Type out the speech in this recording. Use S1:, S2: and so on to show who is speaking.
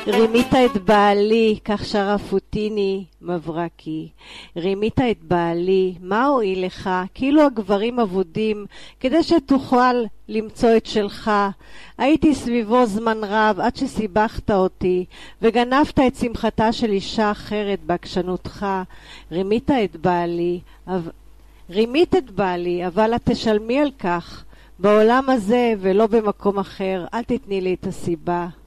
S1: רימית את בעלי, כך שר פוטיני מברקי. רימית את בעלי, מה הועיל לך? כאילו הגברים אבודים, כדי שתוכל למצוא את שלך. הייתי סביבו זמן רב עד שסיבכת אותי, וגנבת את שמחתה של אישה אחרת בעקשנותך. רימית את בעלי, אבל את תשלמי על כך, בעולם הזה ולא במקום אחר. אל תתני לי את הסיבה.